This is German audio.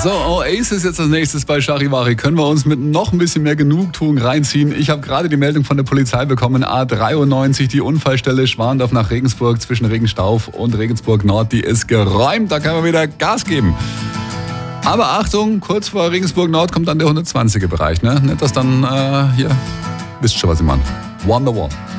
So, Oasis jetzt als nächstes bei Charivari. Können wir uns mit noch ein bisschen mehr Genugtuung reinziehen? Ich habe gerade die Meldung von der Polizei bekommen. A93, die Unfallstelle Schwandorf nach Regensburg zwischen Regenstauf und Regensburg Nord, die ist geräumt. Da kann man wieder Gas geben. Aber Achtung, kurz vor Regensburg Nord kommt dann der 120er Bereich. Ne? Nicht, dass dann hier, wisst schon, was ich meine. Wonderwall.